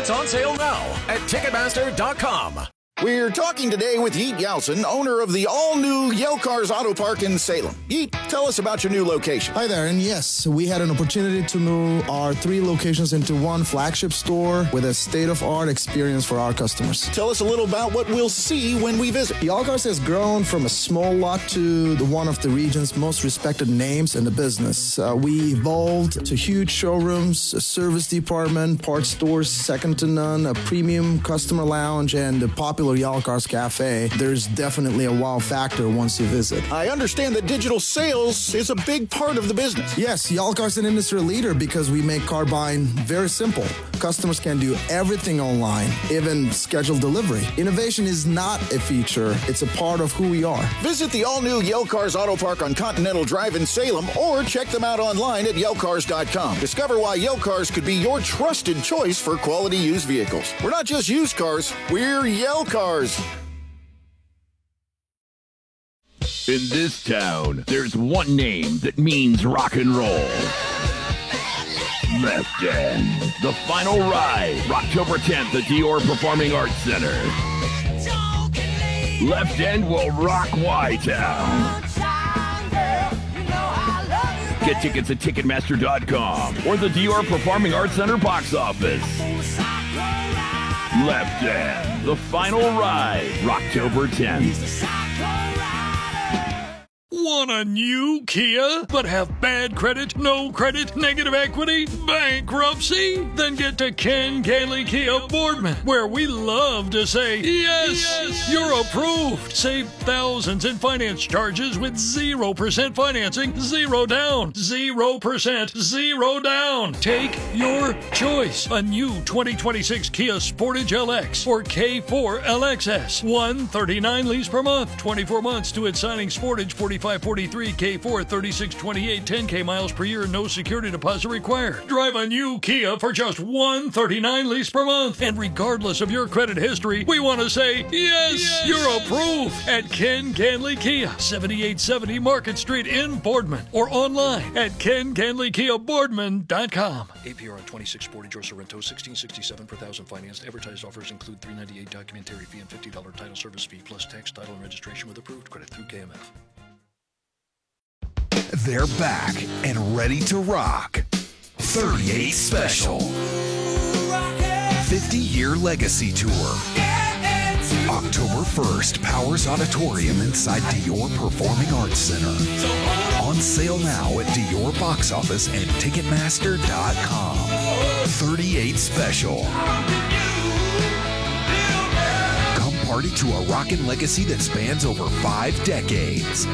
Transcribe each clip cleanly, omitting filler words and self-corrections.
Tickets on sale now at Ticketmaster.com. We're talking today with Yeet Yalson, owner of the all-new Yale Cars Auto Park in Salem. Yeet, tell us about your new location. Hi there, and yes, we had an opportunity to move our 3 locations into one flagship store with a state-of-art experience for our customers. Tell us a little about what we'll see when we visit. Yale Cars has grown from a small lot to one of the region's most respected names in the business. We evolved to huge showrooms, a service department, parts stores second to none, a premium customer lounge, and a popular Yale Cars Cafe. There's definitely a wow factor once you visit. I understand that digital sales is a big part of the business. Yes, Yale Cars is an industry leader because we make car buying very simple. Customers can do everything online, even schedule delivery. Innovation is not a feature, it's a part of who we are. Visit the all-new Yale Cars Auto Park on Continental Drive in Salem or check them out online at YaleCars.com. Discover why Yale Cars could be your trusted choice for quality used vehicles. We're not just used cars, we're Yale Cars. In this town, there's one name that means rock and roll. Left End. The final ride, October 10th at Dior Performing Arts Center. Left End will rock Y-Town. Get tickets at Ticketmaster.com or the Dior Performing Arts Center box office. Left End, the final ride, October 10th. Want a new Kia, but have bad credit, no credit, negative equity, bankruptcy? Then get to Ken Gailey Kia Boardman, where we love to say, yes, you're approved. Save thousands in finance charges with 0% financing, 0 down, 0%, 0 down. Take your choice. A new 2026 Kia Sportage LX or K4 LXS. $139 lease per month, 24 months to its signing. Sportage 4543, K4 3628, 10K miles per year, no security deposit required. Drive a new Kia for just $139 lease per month. And regardless of your credit history, we want to say, yes, you're approved at Ken Ganley Kia, 7870 Market Street in Boardman, or online at KenGanleyKiaBoardman.com. APR on 26 Sportage or Sorrento, $1,667 per thousand financed. Advertised offers include $398 documentary fee and $50 title service fee, plus tax, title, and registration with approved credit through KMF. They're back and ready to rock. 38 Special. 50-year legacy tour. October 1st, Powers Auditorium inside Dior Performing Arts Center. On sale now at Dior box office and Ticketmaster.com. 38 Special. Come party to a rockin' legacy that spans over 5 decades.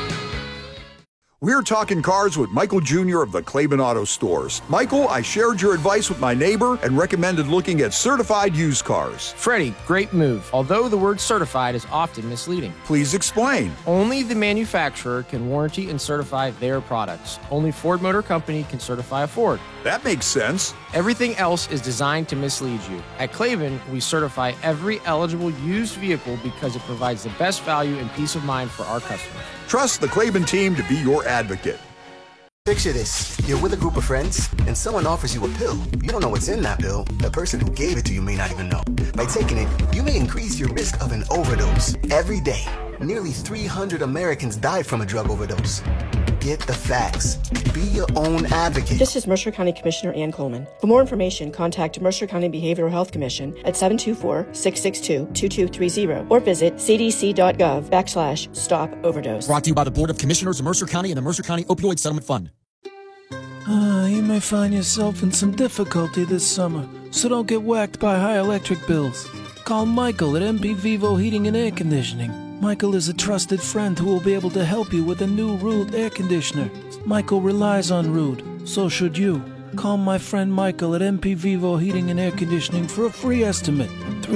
We're talking cars with Michael Jr. of the Claiborne Auto Stores. Michael, I shared your advice with my neighbor and recommended looking at certified used cars. Freddie, great move, although the word certified is often misleading. Please explain. Only the manufacturer can warranty and certify their products. Only Ford Motor Company can certify a Ford. That makes sense. Everything else is designed to mislead you. At Claiborne, we certify every eligible used vehicle because it provides the best value and peace of mind for our customers. Trust the Claiborne team to be your advocate. Picture this. You're with a group of friends, and someone offers you a pill. You don't know what's in that pill. The person who gave it to you may not even know. By taking it, you may increase your risk of an overdose. Every day, nearly 300 Americans die from a drug overdose. Get the facts. Be your own advocate. This is Mercer County Commissioner Ann Coleman. For more information, contact Mercer County Behavioral Health Commission at 724-662-2230 or visit cdc.gov/stop overdose. Brought to you by the Board of Commissioners of Mercer County and the Mercer County Opioid Settlement Fund. You may find yourself in some difficulty this summer, so don't get whacked by high electric bills. Call Michael at MP Vivo Heating and Air Conditioning. Michael is a trusted friend who will be able to help you with a new Rude air conditioner. Michael relies on Rude, so should you. Call my friend Michael at MP Vivo Heating and Air Conditioning for a free estimate.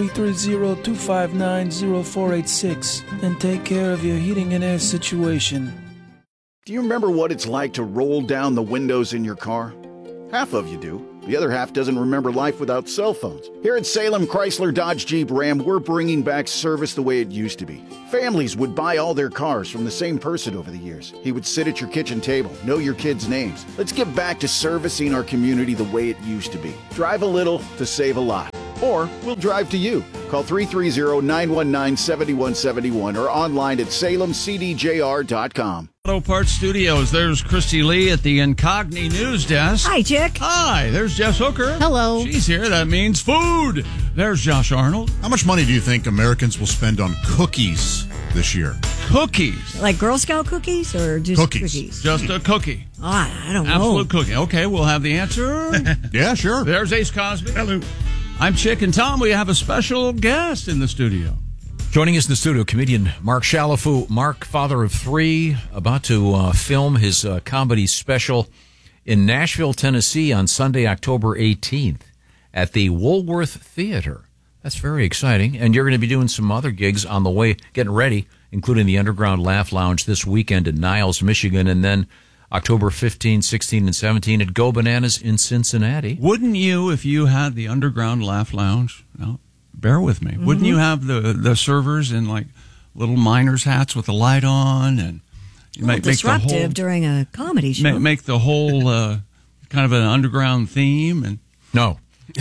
330-259-0486 and take care of your heating and air situation. Do you remember what it's like to roll down the windows in your car? Half of you do. The other half doesn't remember life without cell phones. Here at Salem Chrysler Dodge Jeep Ram, we're bringing back service the way it used to be. Families would buy all their cars from the same person over the years. He would sit at your kitchen table, know your kids' names. Let's get back to servicing our community the way it used to be. Drive a little to save a lot. or we'll drive to you. Call 330-919-7171 or online at salemcdjr.com. Auto Parts Studios. There's Christy Lee at the Incogni News Desk. Hi, Chick. Hi. There's Jess Hooker. Hello. She's here. That means food. There's Josh Arnold. How much money do you think Americans will spend on cookies this year? Cookies. Like Girl Scout cookies or just cookies? Just a cookie. I don't know. Absolute cookie. Okay, we'll have the answer. Yeah, sure. There's Ace Cosby. Hello. I'm Chick and Tom. We have a special guest in the studio. Joining us in the studio, comedian Mark Chalifoux. Mark, father of three, about to film his comedy special in Nashville, Tennessee on Sunday, October 18th at the Woolworth Theater. That's very exciting. And you're going to be doing some other gigs on the way, getting ready, including the Underground Laugh Lounge this weekend in Niles, Michigan, and then October 15, 16, and 17 at Go Bananas in Cincinnati. Wouldn't you, if you had the Underground Laugh Lounge, no, bear with me, wouldn't you have the servers in like little miners' hats with the light on? And you might disruptive make the whole, during a comedy show. Make the whole kind of an underground theme? And No.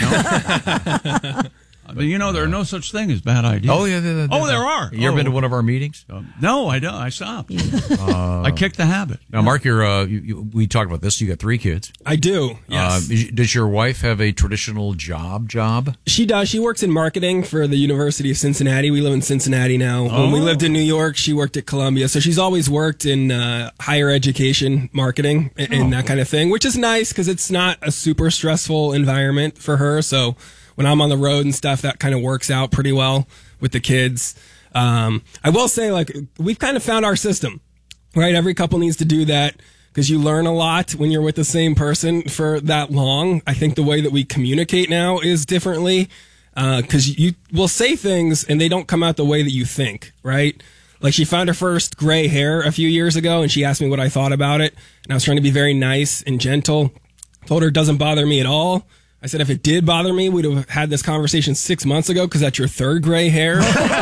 But you know, there are no such thing as bad ideas. Oh, yeah. There are. You ever been to one of our meetings? No, I don't. I stopped. I kicked the habit. Now, Mark, we talked about this. You got three kids. I do, yes. Does your wife have a traditional job? She does. She works in marketing for the University of Cincinnati. We live in Cincinnati now. When we lived in New York, she worked at Columbia. So she's always worked in higher education marketing and that kind of thing, which is nice because it's not a super stressful environment for her. So when I'm on the road and stuff, that kind of works out pretty well with the kids. I will say, like, we've kind of found our system, right? Every couple needs to do that because you learn a lot when you're with the same person for that long. I think the way that we communicate now is differently because you will say things and they don't come out the way that you think, right? Like, she found her first gray hair a few years ago and she asked me what I thought about it. And I was trying to be very nice and gentle. Told her it doesn't bother me at all. I said, if it did bother me, we'd have had this conversation 6 months ago because that's your third gray hair.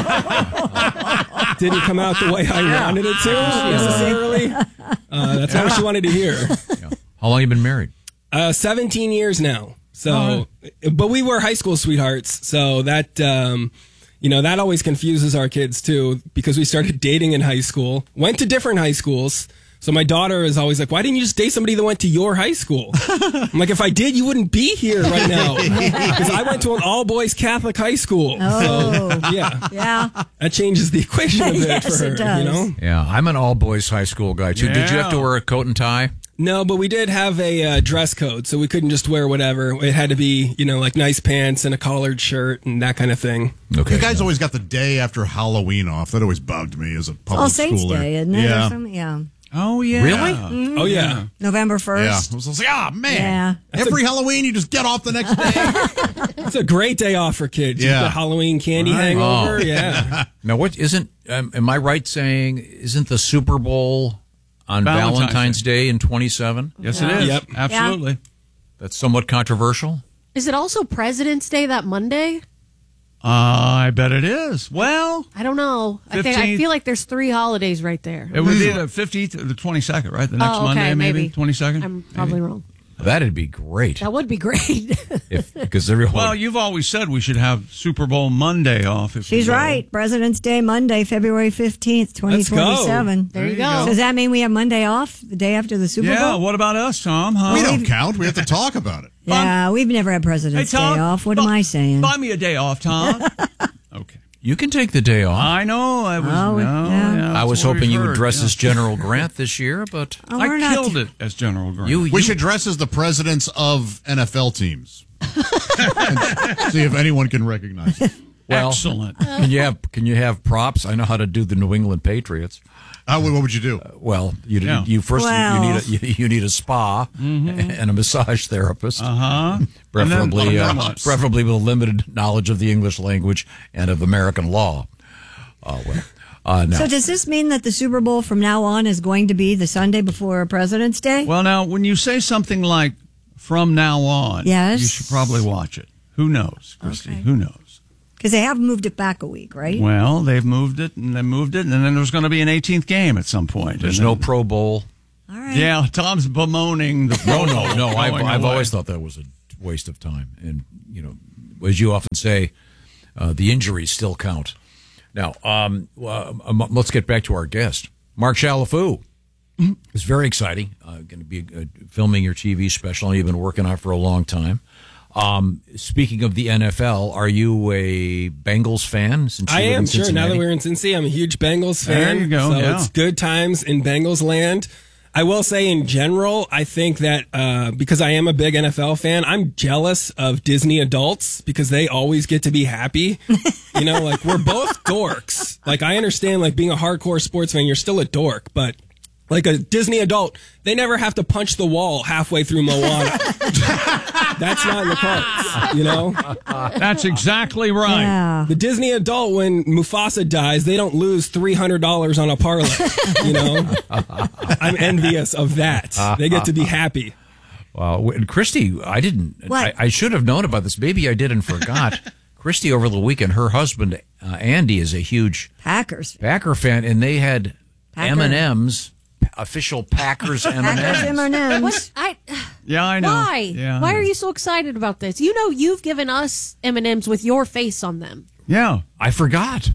Didn't come out the way I wanted it to, necessarily. That's all she wanted to hear. Yeah. How long have you been married? 17 years now. So, but we were high school sweethearts. So that, that always confuses our kids too, because we started dating in high school, went to different high schools. So my daughter is always like, why didn't you just date somebody that went to your high school? I'm like, if I did, you wouldn't be here right now. Because I went to an all-boys Catholic high school. Oh. So, yeah. That changes the equation a bit for her, it does. you know? Yeah, I'm an all-boys high school guy, too. Yeah. Did you have to wear a coat and tie? No, but we did have a dress code, so we couldn't just wear whatever. It had to be, like nice pants and a collared shirt and that kind of thing. Okay. You guys always got the day after Halloween off. That always bugged me as a public All Saints schooler. Day, isn't it? Yeah. Or something? Yeah. Oh, yeah. Really? Oh, yeah. November 1st. Yeah. I was like, man. Yeah. Every Halloween, you just get off the next day. It's a great day off for kids. Yeah. You get Halloween candy hangover. Yeah. Now, what isn't, am I right saying, isn't the Super Bowl on Valentine's Day in 27? Yes, it is. Yep. Absolutely. That's somewhat controversial. Is it also President's Day that Monday? I bet it is. Well, I don't know. I 15th. feel like there's 3 holidays right there. It would be the 15th or the 22nd, right? The next Monday, maybe? 22nd? I'm probably wrong. That'd be great. That would be great. Because everyone. Well, you've always said we should have Super Bowl Monday off. She's right. President's Day Monday, February 15th, 2027. There you go. So does that mean we have Monday off the day after the Super Bowl? Yeah, what about us, Tom? Huh? We don't count. We have to talk about it. Yeah, we've never had President's Hey, Tom, Day off. What am I saying? Buy me a day off, Tom. Okay. You can take the day off. I know. I was hoping you would dress as General Grant this year, but I killed it as General Grant. We should dress as the presidents of NFL teams. And see if anyone can recognize it. Well, excellent. Can you have props? I know how to do the New England Patriots. What would you do? You need a spa and a massage therapist. Preferably with a limited knowledge of the English language and of American law. No. So does this mean that the Super Bowl from now on is going to be the Sunday before President's Day? Well, now, when you say something like "from now on," yes, you should probably watch it. Who knows, Christy? Okay. Who knows? Because they have moved it back a week, right? Well, they've moved it, and then there's going to be an 18th game at some point. There's no Pro Bowl. All right. Yeah, Tom's bemoaning the Pro Bowl. No. I've always thought that was a waste of time, and as you often say, the injuries still count. Now, let's get back to our guest, Mark Chalifoux. It's very exciting. Going to be filming your TV special you've been working on for a long time. Speaking of the NFL, are you a Bengals fan? Since I am, sure. Now that we're in Cincy, I'm a huge Bengals fan. There you go. So it's good times in Bengals land. I will say in general, I think that because I am a big NFL fan, I'm jealous of Disney adults because they always get to be happy. You know, like we're both dorks. Like I understand like being a hardcore sports fan, you're still a dork, but like a Disney adult, they never have to punch the wall halfway through Moana. That's not in the cards, you know? That's exactly right. Yeah. The Disney adult, when Mufasa dies, they don't lose $300 on a parlay, you know? I'm envious of that. They get to be happy. Well, and Christy, I didn't. What? I should have known about this. Maybe I did and forgot. Christy, over the weekend, her husband, Andy, is a huge Packers. Packer fan, and they had Packer. M&M's. Official Packers Packers M&Ms. M&Ms. Yeah, I know. Why? Yeah, Why are you so excited about this? You know, you've given us M&Ms with your face on them. Yeah, I forgot.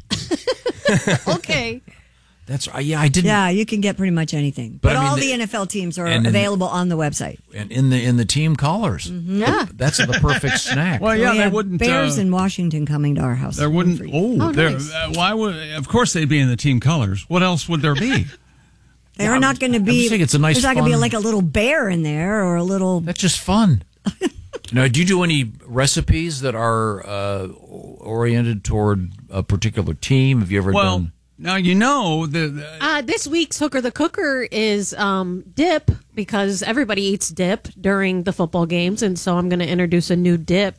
Okay. That's yeah. I didn't. Yeah, you can get pretty much anything. But But I mean, all the- the NFL teams are and- available on the website. And in the team colors. Yeah. That's the perfect snack. Well, yeah, We they have wouldn't. Bears in Washington coming to our house. There wouldn't. Oh, there. nice. Why would? Of course, they'd be in the team colors. What else would there be? They're not going to be. just think it's a nice, There's not going to be fun- like a little bear in there or a little. That's just fun. Now, do you do any recipes that are oriented toward a particular team? Have you ever Well, done? now you know the This week's Hooker the Cooker is dip because everybody eats dip during the football games, and so I'm going to introduce a new dip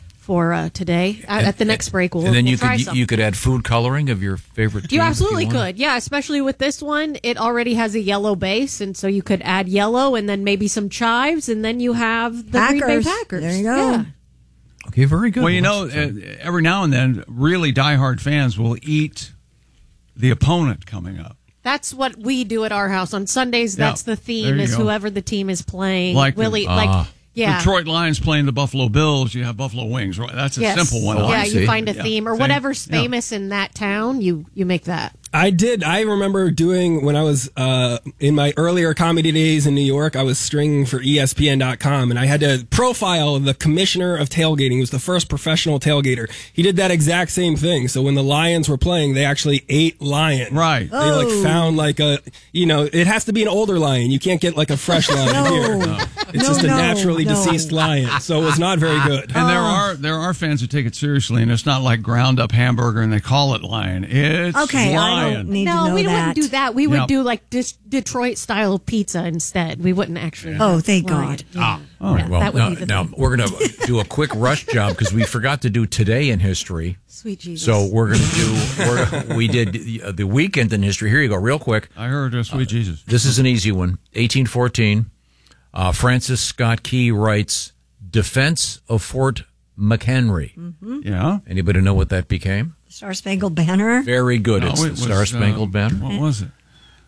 for today. At the next break, we'll And then we'll try some. you could add food coloring of your favorite team. You if absolutely want. could. Yeah, especially with this one. It already has a yellow base, and so you could add yellow and then maybe some chives, and then you have the Green Bay Packers. Packers. There you go. Yeah. Okay, very good. well, you know, every now and then, really diehard fans will eat the opponent coming up. That's what we do at our house on Sundays. That's the there theme you is go. whoever the team is playing. Like Willie, the yeah. Detroit Lions playing the Buffalo Bills. You have Buffalo wings. Right? That's a Yes. simple one. Yeah, see. you find a Yeah. theme or See? whatever's Yeah. famous in that town. You make that. I did. I remember doing when I was in my earlier comedy days in New York. I was stringing for ESPN.com, and I had to profile the commissioner of tailgating. He was the first professional tailgater. He did that exact same thing. So when the Lions were playing, they actually ate lion. Right. They like found like a, it has to be an older lion. You can't get like a fresh lion No. here. No. It's just a naturally deceased lion. So it was not very good. And there are fans who take it seriously, and it's not like ground up hamburger and they call it lion. It's Okay, I lion. don't need to No, know we that. wouldn't do that. We would Yep. do like Detroit style pizza instead. We wouldn't actually. Oh, thank Lion. God. Yeah. All right. Well, that would be the now thing. we're going to do a quick rush job because we forgot to do today in history. Sweet Jesus. So we're going to do. We did the weekend in history. Here you go, real quick. I heard sweet Jesus. This is an easy one. 1814. Francis Scott Key writes "Defense of Fort McHenry." Mm-hmm. Yeah. Anybody know what that became? Star Spangled Banner. Very good. No, It's it the was, Star Spangled Banner. What was it?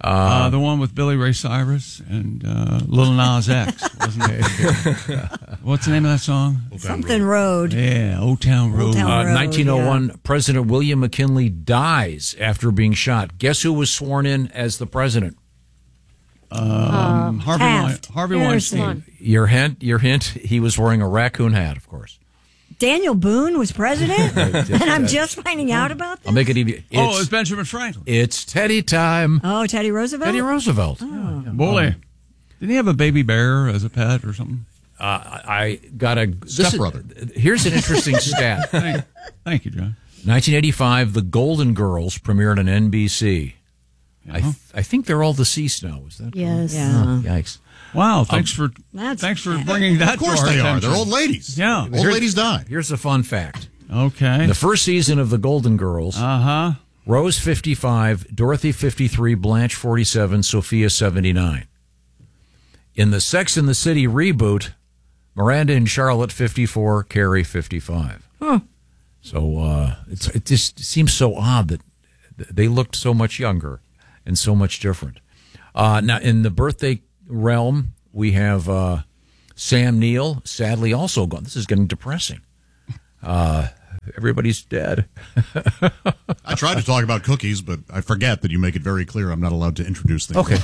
The one with Billy Ray Cyrus and Lil Nas X, wasn't it? What's the name of that song? Something Road. Yeah, Old Town Road. Old Town Road, 1901, President William McKinley dies after being shot. Guess who was sworn in as the president? Taft. Harvey Harrison. Weinstein. Your hint, he was wearing a raccoon hat, of course. Daniel Boone was president, and I'm just finding out about I'll this. make it easy. It's Benjamin Franklin. It's Teddy time. Oh, Teddy Roosevelt. Teddy Roosevelt. Boy, didn't he have a baby bear as a pet or something? I got a Stepbrother. Here's an interesting stat. Thank you, John. 1985, The Golden Girls premiered on NBC. I think they're all deceased now. Is that Yes. Yeah. correct? Yikes. Wow, thanks for That's bringing that. Of course to our they are. attention. They're old ladies. Yeah. Old ladies die. Here's a fun fact. Okay. The first season of The Golden Girls, Rose 55, Dorothy 53, Blanche 47, Sophia 79. In the Sex and the City reboot, Miranda and Charlotte 54, Carrie 55. Huh. So it just seems so odd that they looked so much younger and so much different. Now, in the birthday realm, we have Sam Neill, sadly also gone. This is getting depressing. Everybody's dead. I tried to talk about cookies, but I forget that you make it very clear I'm not allowed to introduce things. Okay.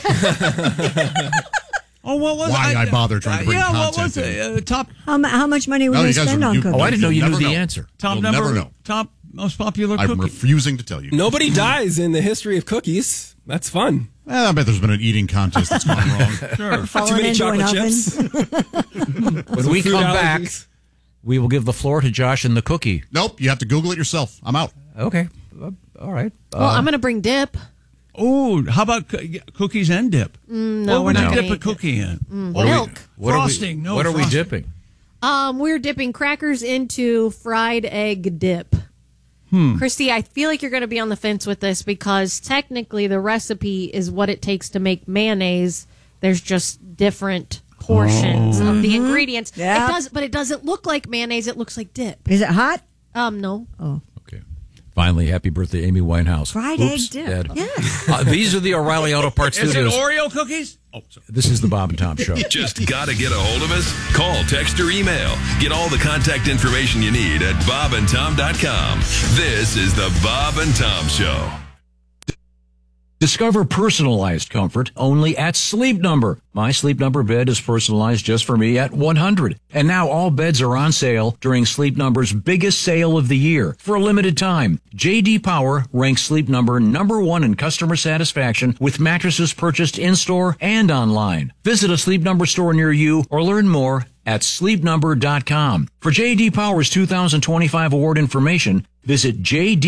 Oh, what was Why I bother trying to bring content what was in. top? How much money would No, they you guys spend are- on you- cookies? Oh, I didn't know you knew Never the know. answer. Top You'll number, never know. top most popular I'm cookie. refusing to tell you. Nobody dies in the history of cookies. That's fun. I bet there's been an eating contest that's gone wrong. Sure. Falling Too many into an chocolate oven. chips. When we Food come back, allergies. we will give the floor to Josh and the cookie. Nope, you have to Google it yourself. I'm out. Okay. All right. Well, I'm going to bring dip. Oh, how about cookies and dip? No, what would we're you not dip gonna a cookie in? Milk. Frosting. No What are we frosting. dipping? We're dipping crackers into fried egg dip. Christy, I feel like you're going to be on the fence with this because technically the recipe is what it takes to make mayonnaise. There's just different portions of the ingredients. Yeah. But it doesn't look like mayonnaise. It looks like dip. Is it hot? No. Oh. Finally, happy birthday, Amy Winehouse. Fried Oops, egg dip. dead. Yeah. These are the O'Reilly Auto Parts Is it Studios. Oreo cookies? Oh, sorry. This is the Bob and Tom Show. Just gotta get a hold of us? Call, text, or email. Get all the contact information you need at bobandtom.com. This is the Bob and Tom Show. Discover personalized comfort only at Sleep Number. My Sleep Number bed is personalized just for me at $100. And now all beds are on sale during Sleep Number's biggest sale of the year. For a limited time, J.D. Power ranks Sleep Number #1 in customer satisfaction with mattresses purchased in-store and online. Visit a Sleep Number store near you or learn more at sleepnumber.com. For J.D. Power's 2025 award information, visit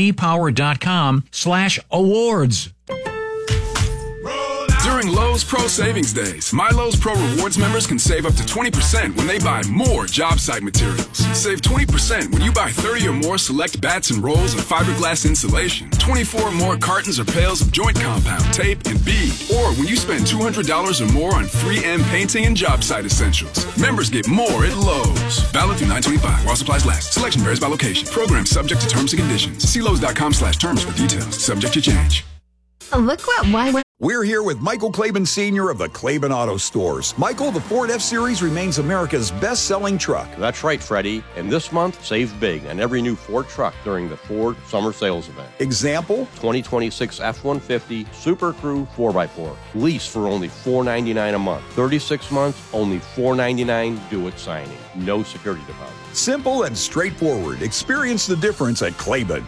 jdpower.com/awards. During Lowe's Pro Savings Days, My Lowe's Pro Rewards members can save up to 20% when they buy more job site materials. Save 20% when you buy 30 or more select bats and rolls of fiberglass insulation, 24 or more cartons or pails of joint compound, tape, and bead, or when you spend $200 or more on 3M painting and job site essentials. Members get more at Lowe's. Valid through 9/25 while supplies last. Selection varies by location. Program subject to terms and conditions. See Lowe's.com/terms for details. Subject to change. Look why We're here with Michael Claiborne Sr. of the Claiborne Auto Stores. Michael, the Ford F-Series remains America's best-selling truck. That's right, Freddie. And this month, save big on every new Ford truck during the Ford Summer Sales Event. Example? 2026 F-150 Super Crew 4x4. Lease for only $499 a month. 36 months, only $499 due at signing. No security deposit. Simple and straightforward. Experience the difference at Claiborne.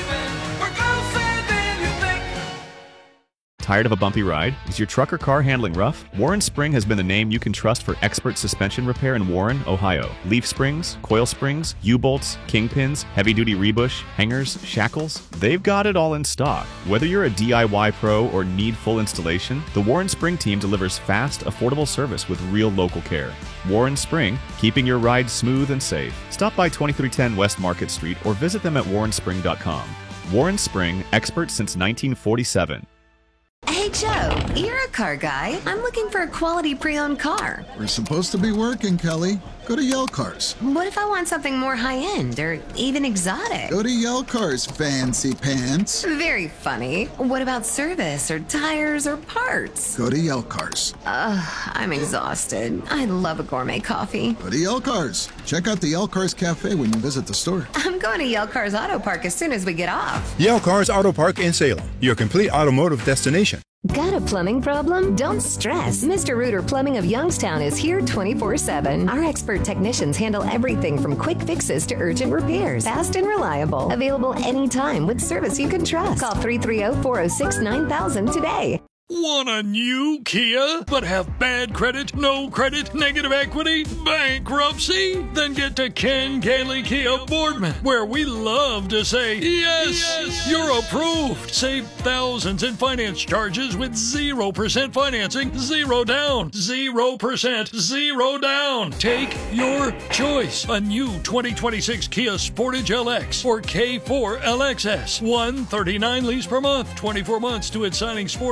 Tired of a bumpy ride? Is your truck or car handling rough? Warren Spring has been the name you can trust for expert suspension repair in Warren, Ohio. Leaf springs, coil springs, U-bolts, kingpins, heavy-duty rebush, hangers, shackles, they've got it all in stock. Whether you're a DIY pro or need full installation, the Warren Spring team delivers fast, affordable service with real local care. Warren Spring, keeping your ride smooth and safe. Stop by 2310 West Market Street or visit them at warrenspring.com. Warren Spring, expert since 1947. Hey, Joe, you're a car guy. I'm looking for a quality pre-owned car. We're supposed to be working, Kelly. Go to Yell Cars. What if I want something more high-end or even exotic? Go to Yell Cars, fancy pants. Very funny. What about service or tires or parts? Go to Yell Cars. I'm exhausted. I love a gourmet coffee. Go to Yell Cars. Check out the Yell Cars Cafe when you visit the store. I'm going to Yell Cars Auto Park as soon as we get off. Yell Cars Auto Park in Salem, your complete automotive destination. Got a plumbing problem? Don't stress. Mr. Reuter Plumbing of Youngstown is here 24/7. Our expert technicians handle everything from quick fixes to urgent repairs. Fast and reliable. Available anytime with service you can trust. Call 330-406-9000 today. Want a new Kia, but have bad credit, no credit, negative equity, bankruptcy? Then get to Ken Gailey Kia Boardman, where we love to say, yes, you're approved. Save thousands in finance charges with 0% financing, 0 down, 0%, 0 down. Take your choice. A new 2026 Kia Sportage LX or K4 LXS. $139 lease per month, 24 months to its signing. Sportage, 45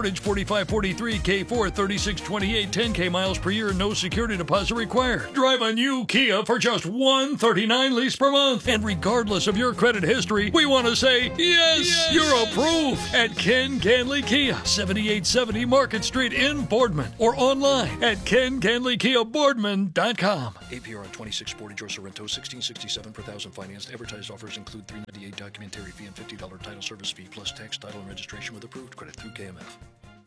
4543, K4 3628, 10K miles per year, no security deposit required. Drive a new Kia for just $139 lease per month. And regardless of your credit history, we want to say, yes, you're approved at Ken Canley Kia, 7870 Market Street in Boardman, or online at KenCanleyKiaBoardman.com. APR on 2640 George Sorrento, 1667 per thousand financed. Advertised offers include $398 documentary fee and $50 title service fee, plus tax, title, and registration with approved credit through KMF.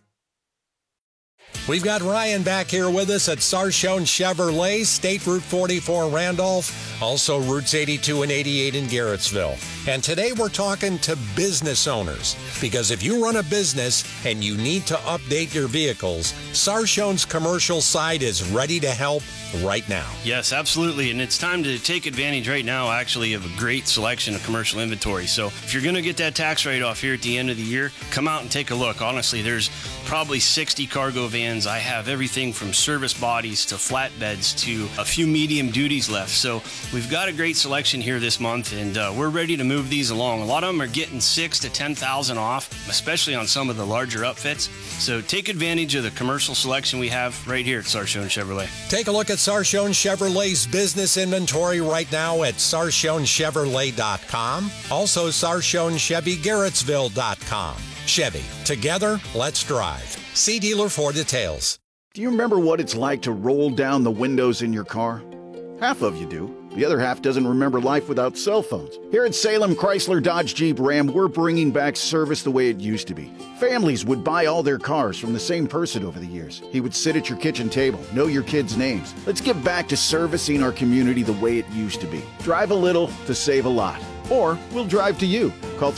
We've got Ryan back here with us at Sarshone Chevrolet, State Route 44 Randolph, also routes 82 and 88 in Garrettsville. And today we're talking to business owners, because if you run a business and you need to update your vehicles, Sarshone's commercial side is ready to help right now. Yes, absolutely. And it's time to take advantage right now, actually, of a great selection of commercial inventory. So if you're going to get that tax write-off here at the end of the year, come out and take a look. Honestly, there's probably 60 cargo vans. I have everything from service bodies to flatbeds to a few medium duties left. So we've got a great selection here this month, and we're ready to move these along. A lot of them are getting $6,000 to $10,000 off, especially on some of the larger upfits. So take advantage of the commercial selection we have right here at Sarshone Chevrolet. Take a look at Sarshone Chevrolet's business inventory right now at SarshonChevrolet.com. Also, SarshonChevyGarrettsville.com. Chevy, together, let's drive. See dealer for details. Do you remember what it's like to roll down the windows in your car? Half of you do. The other half doesn't remember life without cell phones. Here at Salem Chrysler Dodge Jeep Ram, we're bringing back service the way it used to be. Families would buy all their cars from the same person over the years. He would sit at your kitchen table, know your kids' names. Let's get back to servicing our community the way it used to be. Drive a little to save a lot. Or we'll drive to you. Call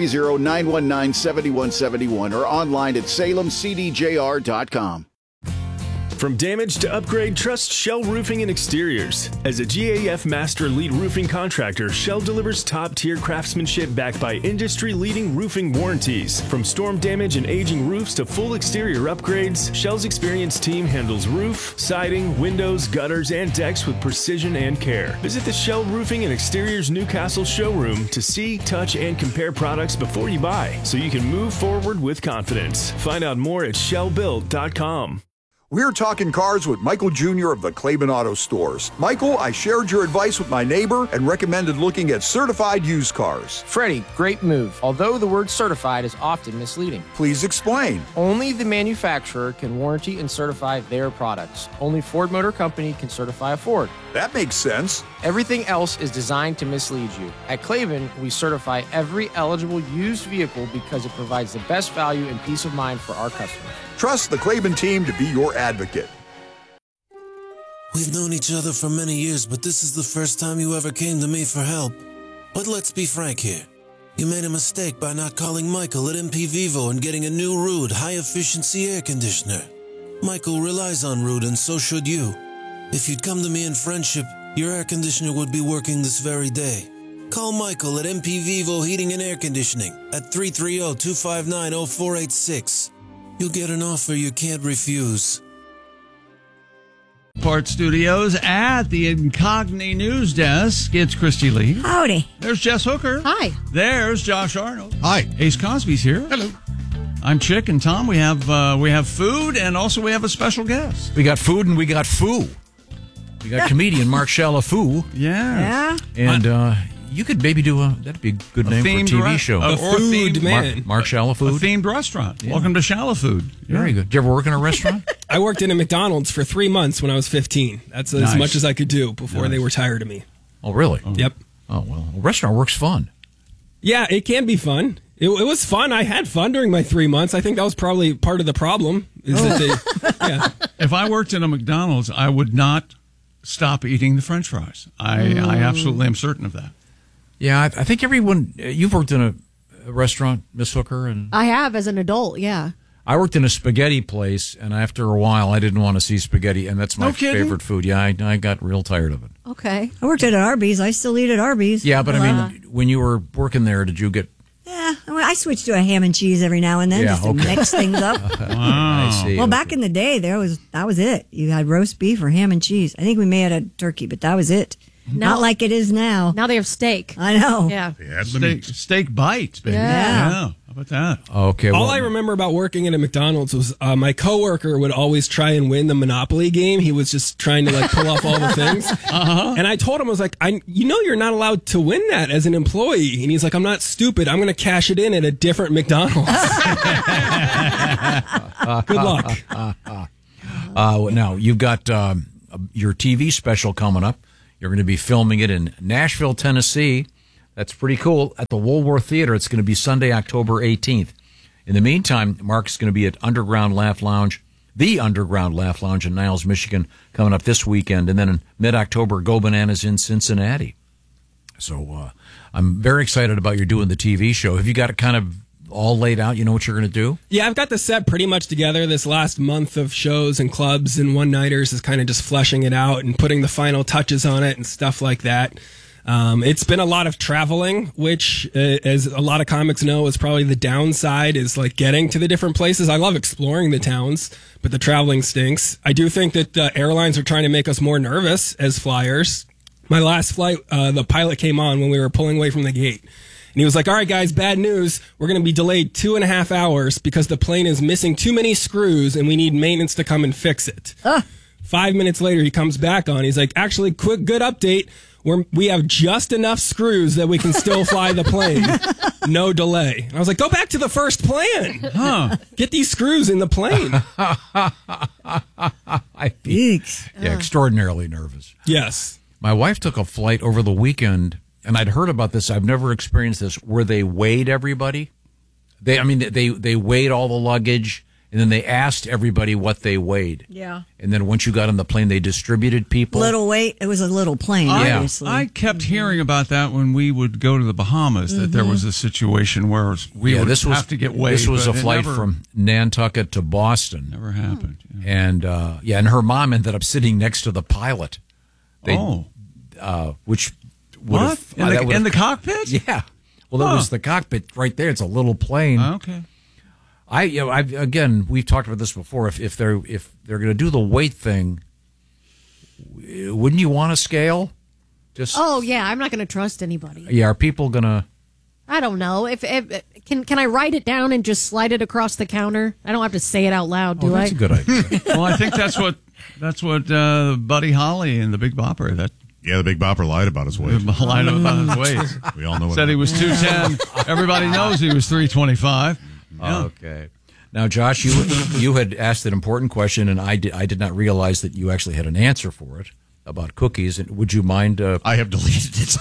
330-919-7171 or online at salemcdjr.com. From damage to upgrade, trust Shell Roofing and Exteriors. As a GAF Master Lead Roofing Contractor, Shell delivers top-tier craftsmanship backed by industry-leading roofing warranties. From storm damage and aging roofs to full exterior upgrades, Shell's experienced team handles roof, siding, windows, gutters, and decks with precision and care. Visit the Shell Roofing and Exteriors Newcastle showroom to see, touch, and compare products before you buy, so you can move forward with confidence. Find out more at shellbuilt.com. We're talking cars with Michael Jr. of the Claiborne Auto Stores. Michael, I shared your advice with my neighbor and recommended looking at certified used cars. Freddie, great move, although the word certified is often misleading. Please explain. Only the manufacturer can warranty and certify their products. Only Ford Motor Company can certify a Ford. That makes sense. Everything else is designed to mislead you. At Claiborne, we certify every eligible used vehicle because it provides the best value and peace of mind for our customers. Trust the Claiborne team to be your advocate. We've known each other for many years, but this is the first time you ever came to me for help. But let's be frank here. You made a mistake by not calling Michael at MP Vivo and getting a new Rude high-efficiency air conditioner. Michael relies on Rude, and so should you. If you'd come to me in friendship, your air conditioner would be working this very day. Call Michael at MP Vivo Heating and Air Conditioning at 330-259-0486. You'll get an offer you can't refuse. Port Studios at the Incogni News Desk. It's Christy Lee. Howdy. There's Jess Hooker. Hi. There's Josh Arnold. Hi. Ace Cosby's here. Hello. I'm Chick, and Tom. We have food, and also we have a special guest. We got food and we got foo. We got comedian Mark Shalafoo. Yeah. And you could maybe do that'd be a good name for a TV show. A food man. Mark Shalafood. A themed restaurant. Yeah. Welcome to Shalafood. Very good. Did you ever work in a restaurant? I worked in a McDonald's for 3 months when I was 15. That's as much as I could do before they were tired of me. Oh, really? Yep. Oh, well, restaurant work's fun. Yeah, it can be fun. It was fun. I had fun during my 3 months. I think that was probably part of the problem. That If I worked in a McDonald's, I would not stop eating the French fries. I absolutely am certain of that. Yeah, I think everyone. You've worked in a restaurant, Miss Hooker, and I have as an adult. Yeah, I worked in a spaghetti place, and after a while, I didn't want to see spaghetti, and that's my favorite food. Yeah, I got real tired of it. Okay. I worked at Arby's. I still eat at Arby's. Yeah, but I mean, when you were working there, did you get? Yeah, I switched to a ham and cheese every now and then just to mix things up. Wow. I see. Well, back in the day, that was it. You had roast beef or ham and cheese. I think we may have had turkey, but that was it. Not like it is now. Now they have steak. I know. Yeah. Steak bites, baby. Yeah. about that? Okay. All I remember about working at a McDonald's was my coworker would always try and win the Monopoly game. He was just trying to like pull off all the things. And I told him, I was like, you're not allowed to win that as an employee. And he's like, I'm not stupid. I'm going to cash it in at a different McDonald's. Good luck. Now, you've got your TV special coming up. You're going to be filming it in Nashville, Tennessee. That's pretty cool. At the Woolworth Theater, it's going to be Sunday, October 18th. In the meantime, Mark's going to be at Underground Laugh Lounge, the Underground Laugh Lounge in Niles, Michigan, coming up this weekend. And then in mid-October, Go Bananas in Cincinnati. So I'm very excited about you doing the TV show. Have you got it kind of all laid out? You know what you're going to do? Yeah, I've got the set pretty much together. This last month of shows and clubs and one-nighters is kind of just fleshing it out and putting the final touches on it and stuff like that. It's been a lot of traveling, which, as a lot of comics know, is probably the downside, is like getting to the different places. I love exploring the towns, but the traveling stinks. I do think that airlines are trying to make us more nervous as flyers. My last flight, the pilot came on when we were pulling away from the gate. And he was like, all right, guys, bad news. We're going to be delayed 2.5 hours because the plane is missing too many screws and we need maintenance to come and fix it. 5 minutes later, he comes back on. He's like, actually, quick, good update. We have just enough screws that we can still fly the plane. No delay. And I was like, go back to the first plan. Get these screws in the plane. Extraordinarily nervous. Yes. My wife took a flight over the weekend, and I'd heard about this. I've never experienced this, where they weighed everybody. They weighed all the luggage, and then they asked everybody what they weighed. Yeah. And then once you got on the plane, they distributed people. Little weight. It was a little plane, obviously. I kept hearing about that when we would go to the Bahamas, that there was a situation where we would have to get weighed. This was a flight from Nantucket to Boston. Never happened. And, and her mom ended up sitting next to the pilot. Which would what? have... In the cockpit? Yeah. Well, that was the cockpit right there. It's a little plane. Okay. Again, we've talked about this before. If they're going to do the weight thing, wouldn't you want a scale? I'm not going to trust anybody. Yeah, are people going to? I don't know. If can I write it down and just slide it across the counter? I don't have to say it out loud, do I? That's a good idea. Well, I think that's what Buddy Holly in the Big Bopper. The Big Bopper lied about his weight. Lied about his weight. We all know what said he was 210. Everybody knows he was 325. Yeah. Okay. Now, Josh, you had asked an important question, and I did not realize that you actually had an answer for it about cookies. And would you mind? I have deleted it.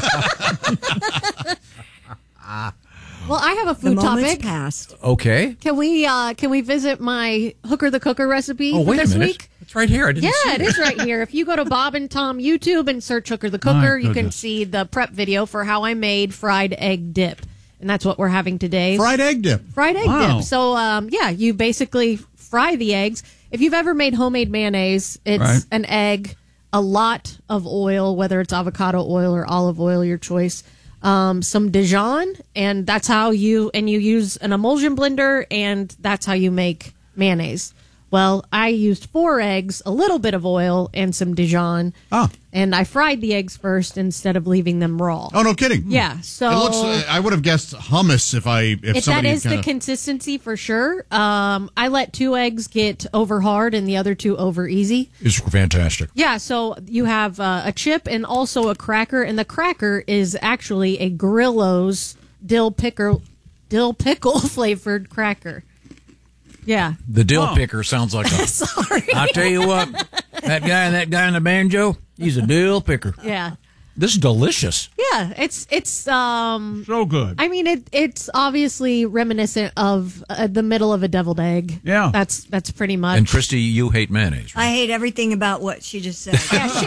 Well, I have a food topic. Passed. Okay. Can we visit my Hooker the Cooker recipe for this minute. week? It's right here. I didn't see it is right here. If you go to Bob and Tom YouTube and search Hooker the Cooker, you can see the prep video for how I made fried egg dip. And that's what we're having today. Fried egg dip. Fried egg dip. So, you basically fry the eggs. If you've ever made homemade mayonnaise, it's an egg, a lot of oil, whether it's avocado oil or olive oil, your choice. Some Dijon, and that's how you use an emulsion blender, and that's how you make mayonnaise. Well, I used 4 eggs, a little bit of oil, and some Dijon. And I fried the eggs first instead of leaving them raw. Oh, no kidding. Yeah. So it looks, I would have guessed hummus if that is the consistency for sure. I let 2 eggs get over hard and the other 2 over easy. It's fantastic. Yeah. So you have a chip and also a cracker, and the cracker is actually a Grillo's dill pickle flavored cracker. Yeah. The dill picker sounds like a... Sorry. I'll tell you what, that guy in the banjo, he's a dill picker. Yeah. This is delicious. Yeah, it's so good. I mean, it's obviously reminiscent of the middle of a deviled egg. Yeah. That's pretty much. And Christy, you hate mayonnaise, right? I hate everything about what she just said.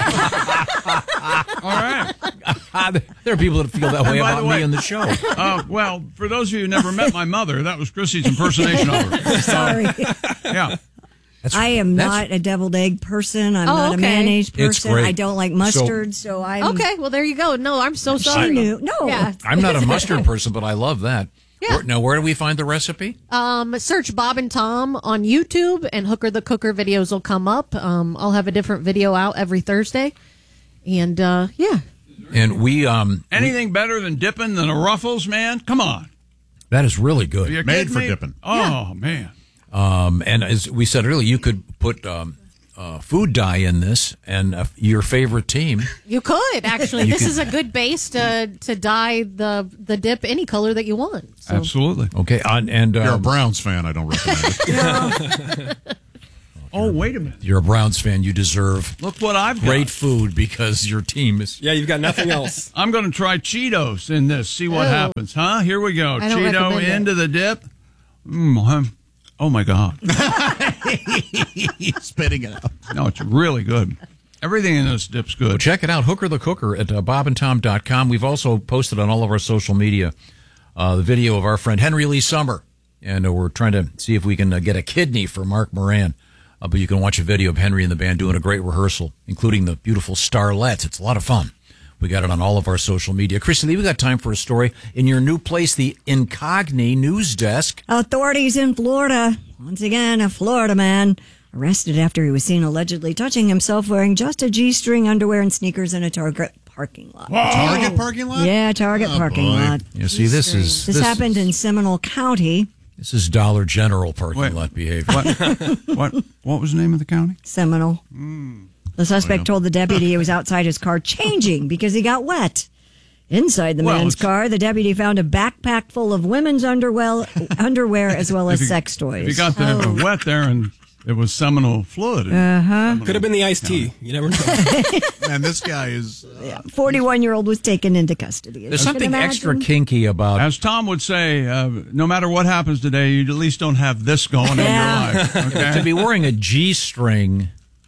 All right. There are people that feel that way about me on the show. Well, for those of you who never met my mother, that was Christy's impersonation of her. Sorry. Yeah. I am not a deviled egg person. I'm not a mayonnaise person. It's great. I don't like mustard, so I'm... Okay, well, there you go. No, I'm so sorry. She knew. No. Yeah. I'm not a mustard person, but I love that. Yeah. Where do we find the recipe? Search Bob and Tom on YouTube, and Hooker the Cooker videos will come up. I'll have a different video out every Thursday. And, yeah. And we... Anything better than dipping than a Ruffles, man? Come on. That is really good. Are you Made kidding for me? dipping. Oh, man. And as we said earlier, you could put food dye in this, and your favorite team. You could actually. This is a good base to dye the dip any color that you want. So. Absolutely. Okay, and You're a Browns fan. I don't recommend it. Oh, wait a minute. You're a Browns fan. You deserve Look what I've got. great food because your team is. Yeah, you've got nothing else. I'm going to try Cheetos in this. See what happens, huh? Here we go. I don't Cheeto recommend it. into the dip. Oh, my God. Spitting it out. No, it's really good. Everything in this dip's good. Well, check it out, Hooker the Cooker at bobandtom.com. We've also posted on all of our social media the video of our friend Henry Lee Summer, and we're trying to see if we can get a kidney for Mark Moran. But you can watch a video of Henry and the band doing a great rehearsal, including the beautiful Starlets. It's a lot of fun. We got it on all of our social media. Christy Lee, we got time for a story in your new place, the Incogni News Desk. Authorities in Florida, once again, a Florida man arrested after he was seen allegedly touching himself wearing just a G-string underwear and sneakers in a Target parking lot. Target parking lot? Yeah, Target parking lot. You see, this happened in Seminole County. This is Dollar General parking lot behavior. What was the name of the county? Seminole. The suspect told the deputy he was outside his car changing because he got wet. Inside the man's car, the deputy found a backpack full of women's underwear as well as sex toys. If you got the wet there and it was seminal fluid. Could have been the iced tea. You never know. Man, this guy is... 41-year-old was taken into custody. There's something extra kinky about... As Tom would say, no matter what happens today, you at least don't have this going in your life. Okay? To be wearing a G-string...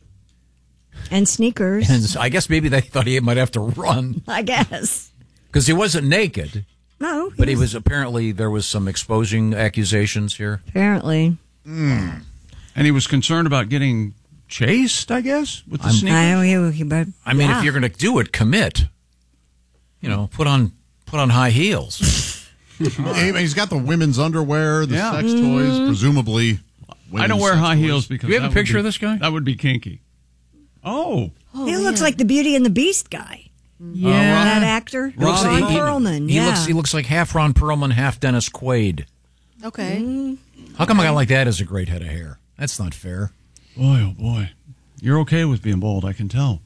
And sneakers. And I guess maybe they thought he might have to run. I guess. Because he wasn't naked. No. But he was apparently, there was some exposing accusations here. Apparently. And he was concerned about getting chased, I guess, with the sneakers. I mean, if you're going to do it, commit. You know, put on high heels. He's got the women's underwear, the sex toys, presumably. I don't wear high heels because... Do you have a picture of this guy? That would be kinky. Oh. He looks like the Beauty and the Beast guy. Yeah. That actor. Ron Perlman. He looks like half Ron Perlman, half Dennis Quaid. Okay. How come a guy like that has a great head of hair? That's not fair. Boy, oh boy. You're okay with being bald, I can tell.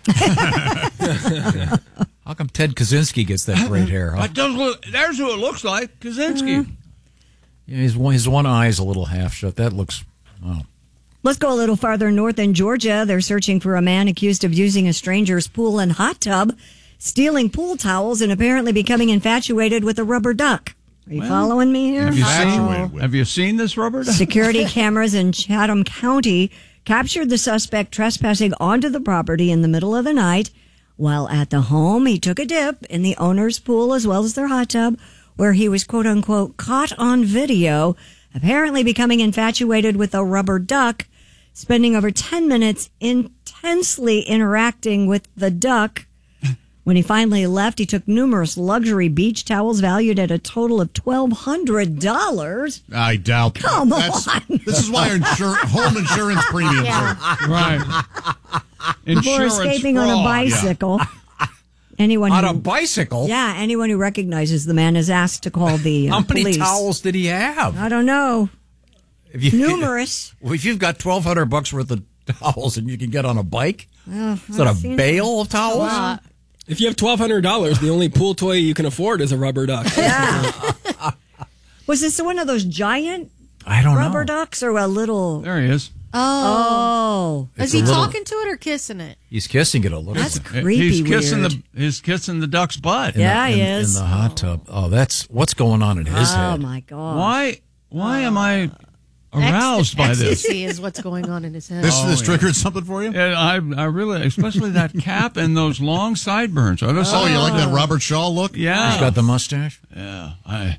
How come Ted Kaczynski gets that great hair? Huh? There's who it looks like, Kaczynski. Yeah, his one eye is a little half shut. That looks... Oh. Let's go a little farther north in Georgia. They're searching for a man accused of using a stranger's pool and hot tub, stealing pool towels, and apparently becoming infatuated with a rubber duck. Are you following me here? Have you seen this rubber duck? Security cameras in Chatham County captured the suspect trespassing onto the property in the middle of the night. While at the home, he took a dip in the owner's pool as well as their hot tub, where he was, quote unquote, caught on video, apparently becoming infatuated with a rubber duck, spending over 10 minutes intensely interacting with the duck. When he finally left, he took numerous luxury beach towels valued at a total of $1,200. I doubt Come on. This is why home insurance premiums are... Right. Before escaping on a bicycle. Anyone on a bicycle? Yeah, anyone who recognizes the man is asked to call the How many police. towels did he have? I don't know. Numerous. Well, if you've got $1,200 worth of towels and you can get on a bike, is that I've a seen bale of towels? Wow. If you have $1,200, the only pool toy you can afford is a rubber duck. Yeah. Was this one of those giant rubber ducks or a little? There he is. Oh. It's Is he a little- talking to it or kissing it? He's kissing it a little That's bit. creepy. He's kissing the duck's butt. he is. In the hot tub. Oh, that's what's going on in his head. Oh my God. Why am I aroused by this? Ecstasy is what's going on in his head. This triggered something for you? Yeah, I really, especially that cap and those long sideburns. Oh, you like that Robert Shaw look? Yeah. He's got the mustache. Yeah.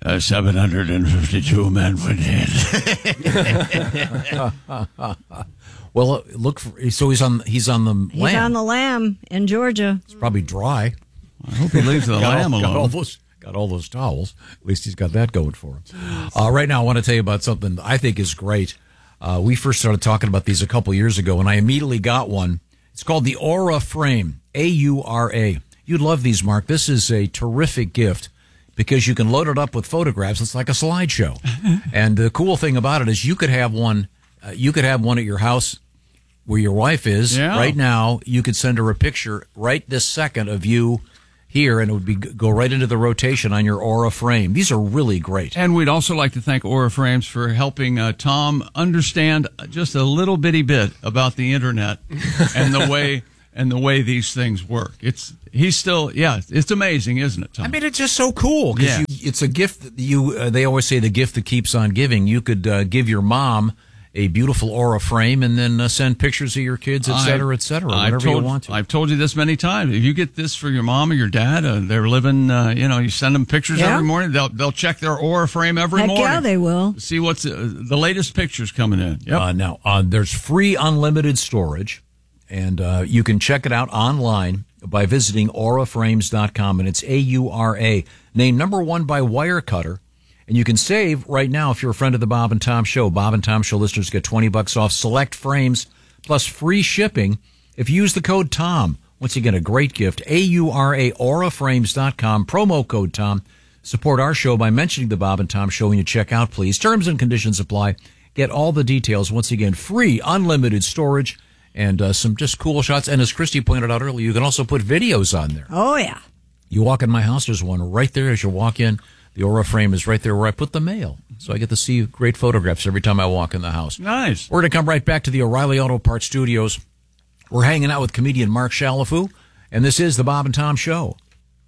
752 men were dead. Well, look. So he's on the He's lam. on the lam in Georgia. It's probably dry. I hope he leaves the lamb alone. Got all those towels. At least he's got that going for him. Right now, I want to tell you about something I think is great. We first started talking about these a couple years ago, and I immediately got one. It's called the Aura Frame, A-U-R-A. You'd love these, Mark. This is a terrific gift. because you can load it up with photographs. It's like a slideshow. And the cool thing about it is you could have one at your house where your wife is right now. You could send her a picture right this second of you here, and it would go right into the rotation on your Aura frame. These are really great. And we'd also like to thank Aura Frames for helping Tom understand just a little bitty bit about the internet and the way these things work. It's amazing, isn't it, Tom? I mean, it's just so cool because it's a gift that they always say the gift that keeps on giving. You could give your mom a beautiful Aura frame and then send pictures of your kids, et cetera, whatever you want to. I've told you this many times. If you get this for your mom or your dad, they're living, you send them pictures every morning. They'll check their Aura frame every morning. Heck yeah, they will. See what's the latest pictures coming in. Yep. Now, there's free unlimited storage, and you can check it out online by visiting auraframes.com, and it's AURA, named number 1 by Wirecutter. And you can save right now if you're a friend of the Bob and Tom Show. Bob and Tom Show listeners get $20 off select frames plus free shipping if you use the code TOM. Once again, a great gift. AURA, auraframes.com, promo code TOM. Support our show by mentioning the Bob and Tom Show when you check out, please. Terms and conditions apply. Get all the details. Once again, free, unlimited storage, and some just cool shots. And as Christy pointed out earlier, you can also put videos on there. Oh, yeah. You walk in my house, there's one right there as you walk in. The Aura frame is right there where I put the mail. So I get to see great photographs every time I walk in the house. Nice. We're going to come right back to the O'Reilly Auto Parts Studios. We're hanging out with comedian Mark Chalafu, and this is the Bob and Tom Show.